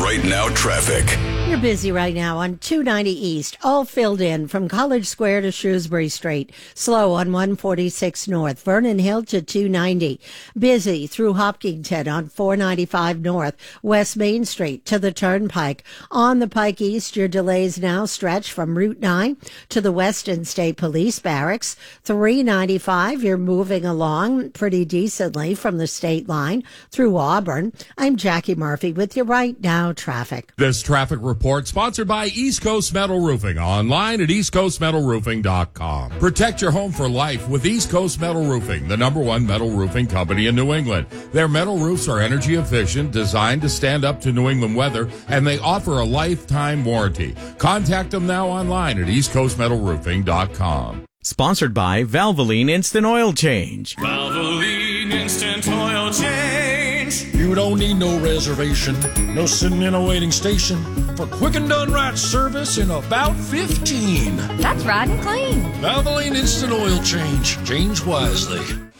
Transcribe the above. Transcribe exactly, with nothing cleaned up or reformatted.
Right Now traffic. You're busy right now on two ninety East, all filled in from College Square to Shrewsbury Street. Slow on one forty-six North, Vernon Hill to two ninety. Busy through Hopkinton on four ninety-five North, West Main Street to the Turnpike. On the Pike East, your delays now stretch from Route nine to the Weston State Police Barracks. three ninety-five, you're moving along pretty decently from the state line through Auburn. I'm Jackie Murphy with your Right Now traffic. This traffic report sponsored by East Coast Metal Roofing, online at east coast metal roofing dot com. Protect your home for life with East Coast Metal Roofing, the number one metal roofing company in New England. Their metal roofs are energy efficient, designed to stand up to New England weather, and they offer a lifetime warranty. Contact them now online at east coast metal roofing dot com. Sponsored by Valvoline Instant Oil Change. Valvoline Instant Oil Change. You don't need no reservation, no sitting in a waiting station for quick and done right service in about fifteen. That's right and clean. Valvoline Instant Oil Change. Change wisely.